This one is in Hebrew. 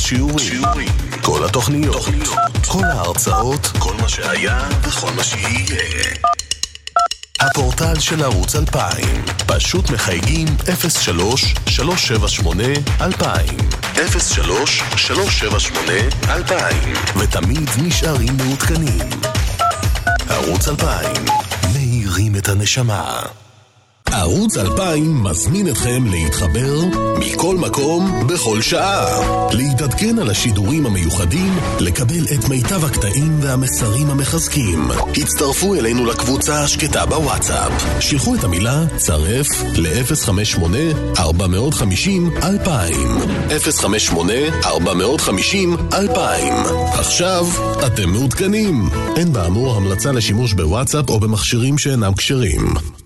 השיעורים, כל התוכניות, כל ההרצאות, כל מה שהיה וכל מה שיהיה. הפורטל של ערוץ 2000, פשוט מחייגים 03-378-2000 03-378-2000 ותמיד נשארים מעודכנים. ערוץ 2000, מאירים את הנשמה. ערוץ 2000 מזמין אתכם להתחבר מכל מקום בכל שעה, להתעדכן על השידורים המיוחדים, לקבל את מיטב הקטעים והמסרים המחזקים. הצטרפו אלינו לקבוצה השקטה בוואטסאפ, שלחו את המילה צרף ל-058-450-2000 058-450-2000. עכשיו אתם מעודכנים. אין באמור המלצה לשימוש בוואטסאפ או במכשירים שאינם כשרים.